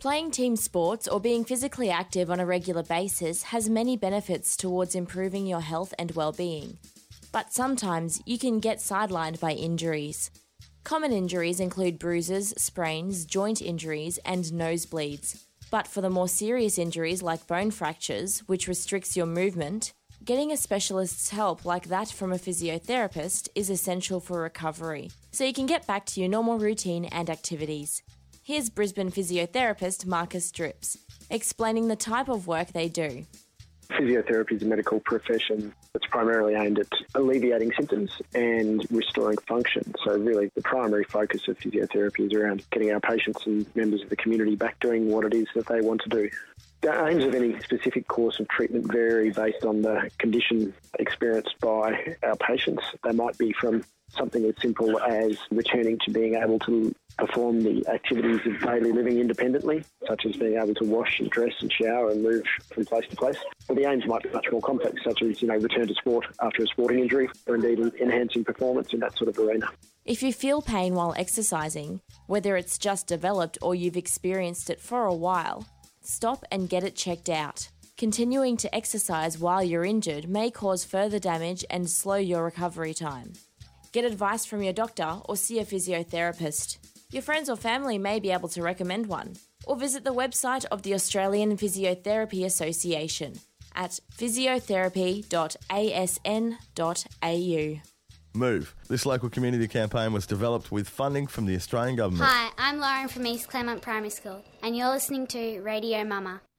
Playing team sports or being physically active on a regular basis has many benefits towards improving your health and well-being. But sometimes you can get sidelined by injuries. Common injuries include bruises, sprains, joint injuries, and nosebleeds. But for the more serious injuries like bone fractures, which restricts your movement, getting a specialist's help like that from a physiotherapist is essential for recovery, so you can get back to your normal routine and activities. Here's Brisbane physiotherapist Marcus Drips, explaining the type of work they do. Physiotherapy is a medical profession that's primarily aimed at alleviating symptoms and restoring function. So really the primary focus of physiotherapy is around getting our patients and members of the community back doing what it is that they want to do. The aims of any specific course of treatment vary based on the condition experienced by our patients. They might be from something as simple as returning to being able to perform the activities of daily living independently, such as being able to wash and dress and shower and move from place to place. Or the aims might be much more complex, such as, return to sport after a sporting injury, or indeed enhancing performance in that sort of arena. If you feel pain while exercising, whether it's just developed or you've experienced it for a while, stop and get it checked out. Continuing to exercise while you're injured may cause further damage and slow your recovery time. Get advice from your doctor or see a physiotherapist. Your friends or family may be able to recommend one. Or visit the website of the Australian Physiotherapy Association at physiotherapy.asn.au. Move. This local community campaign was developed with funding from the Australian Government. Hi, I'm Lauren from East Claremont Primary School, and you're listening to Radio Mama.